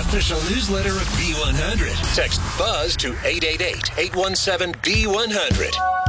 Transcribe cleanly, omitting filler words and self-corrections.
official newsletter of B100. Text BUZZ to 888-817-B100.